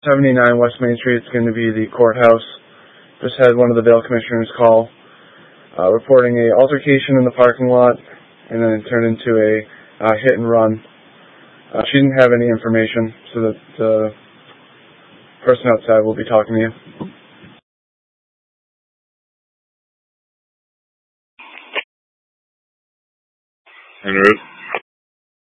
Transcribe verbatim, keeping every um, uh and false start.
seventy-nine West Main Street. It's going to be the courthouse. Just had one of the bail commissioners call, uh, reporting a altercation in the parking lot, and then it turned into a uh, hit and run. Uh, she didn't have any information, so that the person outside will be talking to you. Henry?